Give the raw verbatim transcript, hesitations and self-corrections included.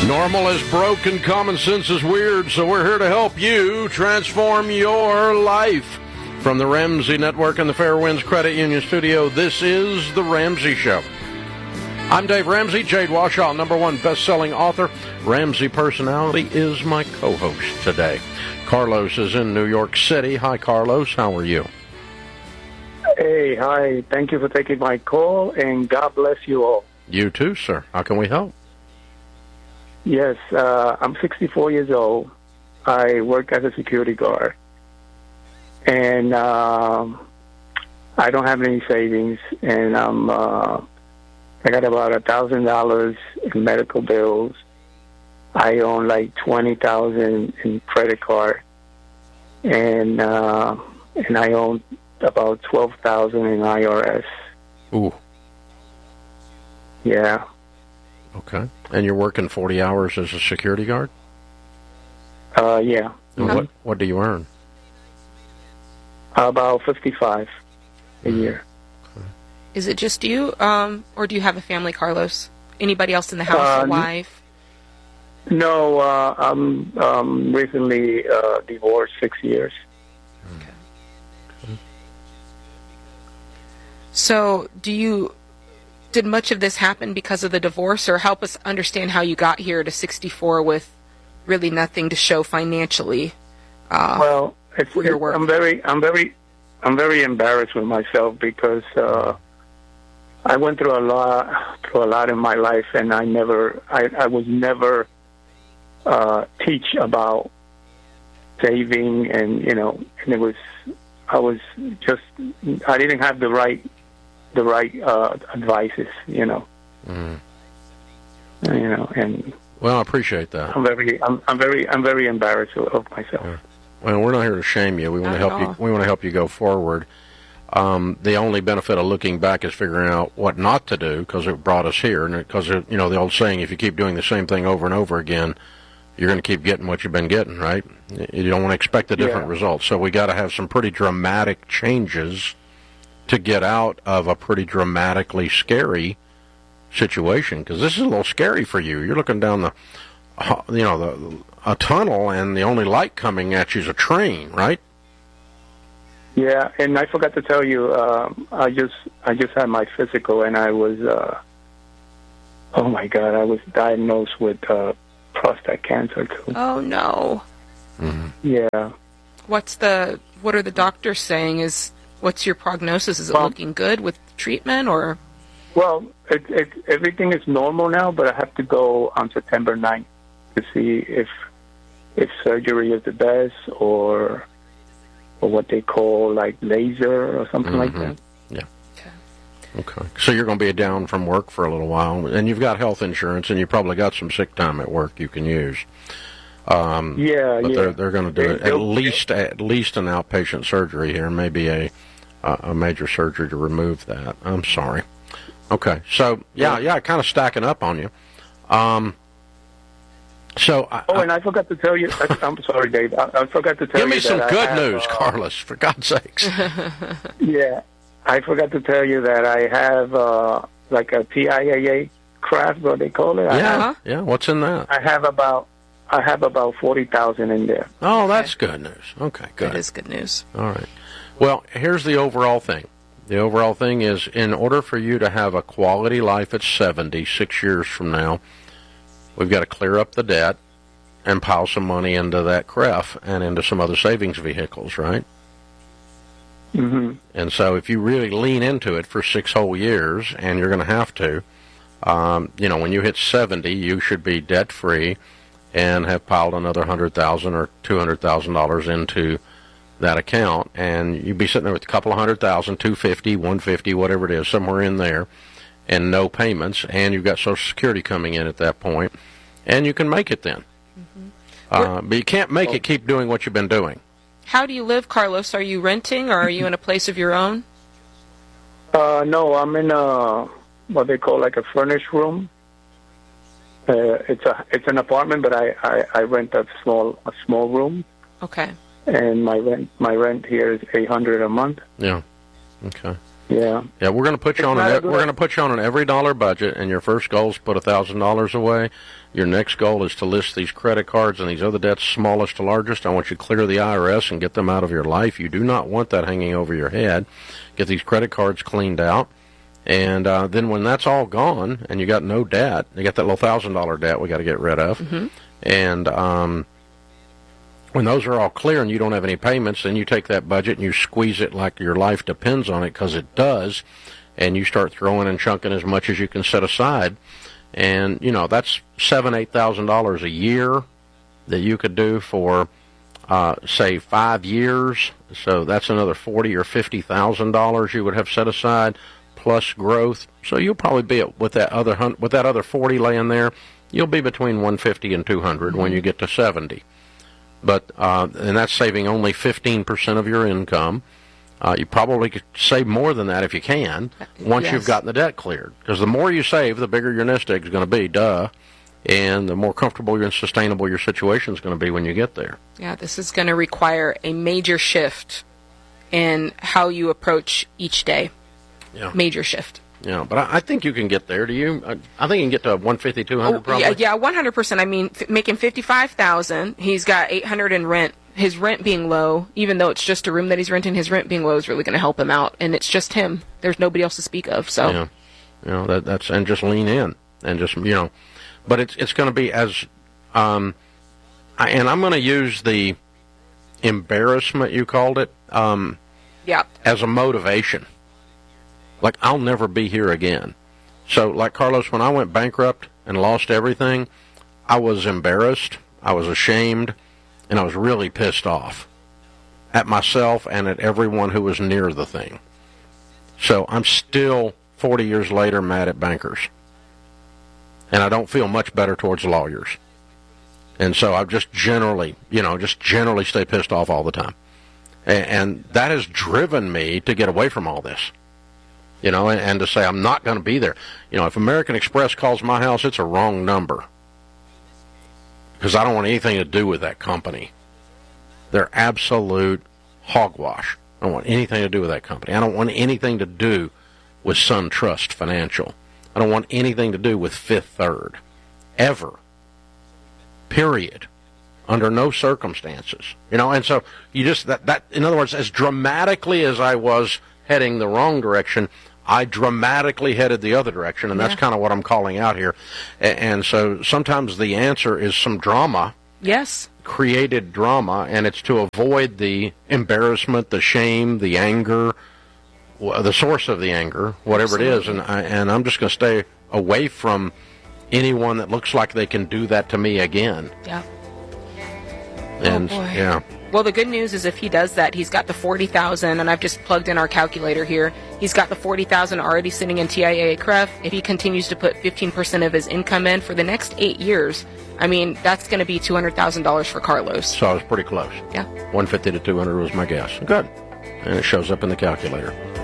Normal is broken, common sense is weird, so we're here to help you transform your life. From the Ramsey Network and the Fairwinds Credit Union Studio, this is The Ramsey Show. I'm Dave Ramsey. Jade Warshaw, number one best-selling author, Ramsey Personality, is my co-host today. Carlos is in New York City. Hi, Carlos. How are you? Hey, hi. Thank you for taking my call, and God bless you all. You too, sir. How can we help? Yes, uh, I'm sixty-four years old. I work as a security guard, and um, I don't have any savings, and I'm uh, I got about a thousand dollars in medical bills. I own like twenty thousand in credit card, and uh, and I own about twelve thousand in I R S. Ooh. Yeah. Okay. And you're working forty hours as a security guard? Uh, yeah. And what what do you earn? About fifty-five a Mm. year. Is it just you, um, or do you have a family, Carlos? Anybody else in the house, Uh, a wife? No, uh, I'm um, recently uh, divorced six years. So, do you, did much of this happen because of the divorce, or help us understand how you got here to sixty-four with really nothing to show financially? Uh, Well, it's, for your it's- work. I'm very, I'm very, I'm very embarrassed with myself because uh, I went through a lot, through a lot in my life, and I never, I, I was never uh, teach about saving, and you know, and it was, I was just, I didn't have the right, the right uh, advices, you know, Mm. you know, and Well, I appreciate that. I'm very, I'm, I'm very, I'm very embarrassed of myself. Yeah. Well, we're not here to shame you. We want to Not help at you. We want to help you go forward. Um, the only benefit of looking back is figuring out what not to do, because it brought us here. And because you know the old saying, if you keep doing the same thing over and over again, you're going to keep getting what you've been getting, right? You don't want to expect a different Yeah. result. So we got to have some pretty dramatic changes to get out of a pretty dramatically scary situation, because this is a little scary for you. You're looking down the, you know, the a tunnel, and the only light coming at you is a train, right? Yeah, and I forgot to tell you, um, I just I just had my physical, and I was, uh, oh my God, I was diagnosed with uh, prostate cancer too. oh no. Mm-hmm. Yeah. What's the, what are the doctors saying? Is, what's your prognosis? Is it Well- looking good with treatment, or? Well, it, it, everything is normal now, but I have to go on September ninth to see if if surgery is the best, or or what they call like laser or something like Mhm. that. Yeah. Okay. Okay. So you're going to be down from work for a little while, and you've got health insurance, and you probably got some sick time at work you can use. Um, Yeah, but yeah. they're they're going to do They- it, at they'll- least at least an outpatient surgery here, maybe a uh, a major surgery to remove that. I'm sorry. Okay. So yeah, yeah, kind of stacking up on you. Um. So I, Oh, I- and I forgot to tell you. I, I'm sorry, Dave. I, I forgot to tell give you me some that I good have, news, uh, Carlos, for God's sakes. Yeah, I forgot to tell you that I have uh, like a T I A A craft, what they call it. I Yeah, have, yeah. What's in that? I have about I have about forty thousand in there. Oh, that's good news. Okay, good. That is good news. All right. Well, here's the overall thing. The overall thing is, in order for you to have a quality life at seventy, six years from now, we've got to clear up the debt and pile some money into that C R E F and into some other savings vehicles, right? Mm-hmm. And so if you really lean into it for six whole years, and you're going to have to, um, you know, when you hit seventy, you should be debt-free and have piled another one hundred thousand dollars or two hundred thousand dollars into that account, and you'd be sitting there with a couple of hundred thousand, two fifty, one fifty, whatever it is, somewhere in there, and no payments, and you've got Social Security coming in at that point, and you can make it then. Mm-hmm. Uh, but you can't make it keep doing what you've been doing. How do you live, Carlos? Are you renting, or are you in a place of your own? Uh, no, I'm in a what they call like a furnished room. Uh, it's a it's an apartment, but I, I, I rent a small a small room, Okay. and my rent my rent here is eight hundred a month. Yeah. Okay. Yeah. Yeah, we're going to put you It's on not an a good- we're going to put you on an every dollar budget, and your first goal is to put a thousand dollars away. Your next goal is to list these credit cards and these other debts, smallest to largest. I want you to clear the I R S and get them out of your life. You do not want that hanging over your head. Get these credit cards cleaned out, and uh, then when that's all gone and you got no debt, you got that little thousand dollar debt we got to get rid of, Mm-hmm. and um, when those are all clear and you don't have any payments, then you take that budget and you squeeze it like your life depends on it, because it does, and you start throwing and chunking as much as you can set aside. And, you know, that's seven, eight thousand dollars a year that you could do for, uh, say, five years. So that's another forty or fifty thousand dollars you would have set aside, plus growth. So you'll probably be at, with that other hun- with that other forty laying there, you'll be between one fifty and two hundred when you get to seventy. But uh, and that's saving only fifteen percent of your income. Uh, you probably could save more than that if you can once Yes. you've gotten the debt cleared. Because the more you save, the bigger your nest egg is going to be, duh. And the more comfortable and sustainable your situation is going to be when you get there. Yeah, this is going to require a major shift in how you approach each day. Yeah. Major shift. Yeah, but I, I think you can get there. Do you? I, I think you can get to one fifty, two hundred Oh, probably. yeah, yeah, one hundred percent. I mean, f- making fifty-five thousand dollars, he's got eight hundred dollars in rent. His rent being low, even though it's just a room that he's renting, his rent being low is really going to help him out. And it's just him. There's nobody else to speak of. So, Yeah, you know that that's and just lean in and just you know, but it's it's going to be as, um, I, and I'm going to use the embarrassment you called it, um, yeah. as a motivation. Like, I'll never be here again. So, like Carlos, when I went bankrupt and lost everything, I was embarrassed, I was ashamed, and I was really pissed off at myself and at everyone who was near the thing. So I'm still, forty years later, mad at bankers. And I don't feel much better towards lawyers. And so I just generally, you know, just generally stay pissed off all the time. And, and that has driven me to get away from all this. You know, and, and to say I'm not going to be there. You know, if American Express calls my house, it's a wrong number. Because I don't want anything to do with that company. They're absolute hogwash. I don't want anything to do with that company. I don't want anything to do with SunTrust Financial. I don't want anything to do with Fifth Third. Ever. Period. Under no circumstances. You know, and so you just, that, that in other words, as dramatically as I was heading the wrong direction, I dramatically headed the other direction, and that's Yeah. kind of what I'm calling out here. And, and so sometimes the answer is some drama, Yes. created drama, and it's to avoid the embarrassment, the shame, the anger, wh- the source of the anger, whatever it is. And, I, and I'm just going to stay away from anyone that looks like they can do that to me again. Yeah. And boy. yeah. Well, the good news is if he does that, he's got the forty thousand, and I've just plugged in our calculator here. He's got the forty thousand already sitting in T I A A C R E F. If he continues to put fifteen percent of his income in for the next eight years, I mean, that's going to be two hundred thousand dollars for Carlos. So I was pretty close. Yeah. one fifty to two hundred was my guess. Good. And it shows up in the calculator.